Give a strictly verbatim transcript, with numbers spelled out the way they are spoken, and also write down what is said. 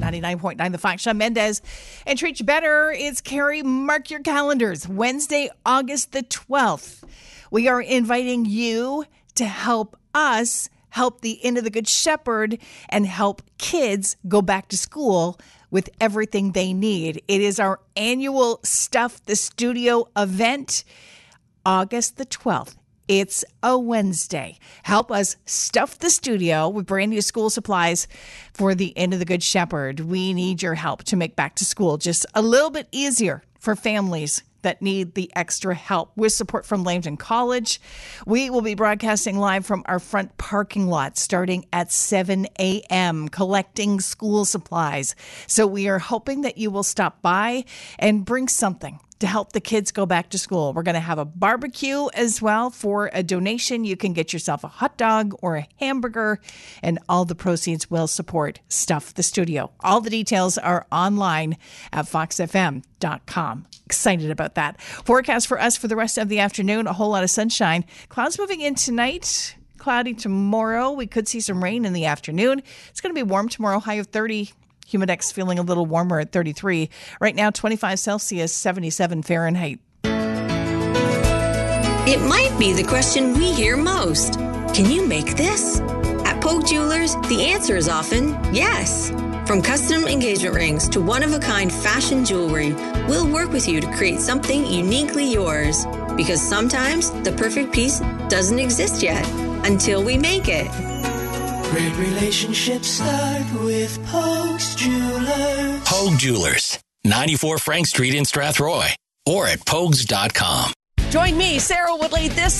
ninety-nine point nine The Fox. Shawn Mendes. And treat you better. It's Carrie. Mark your calendars. Wednesday, August the twelfth. We are inviting you to help us help the Inn of the Good Shepherd and help kids go back to school with everything they need. It is our annual Stuff the Studio event, August the twelfth. It's a Wednesday. Help us stuff the studio with brand new school supplies for the Inn of the Good Shepherd. We need your help to make back to school just a little bit easier for families that need the extra help. With support from Lambton College, we will be broadcasting live from our front parking lot starting at seven a.m., collecting school supplies. So we are hoping that you will stop by and bring something to help the kids go back to school. We're going to have a barbecue as well. For a donation, you can get yourself a hot dog or a hamburger, and all the proceeds will support Stuff the Studio. All the details are online at fox f m dot com. Excited about that. Forecast for us for the rest of the afternoon, a whole lot of sunshine. Clouds moving in tonight. Cloudy tomorrow. We could see some rain in the afternoon. It's going to be warm tomorrow, high of thirty. Humidex feeling a little warmer at thirty-three. Right now, twenty-five Celsius, seventy-seven Fahrenheit. It might be the question we hear most. Can you make this? At Polk Jewelers, the answer is often yes. From custom engagement rings to one-of-a-kind fashion jewelry, we'll work with you to create something uniquely yours. Because sometimes the perfect piece doesn't exist yet until we make it. Great relationships start with Polk's Jewelers. Polk Jewelers, ninety-four Frank Street in Strathroy, or at pogues dot com. Join me, Sarah Woodley, this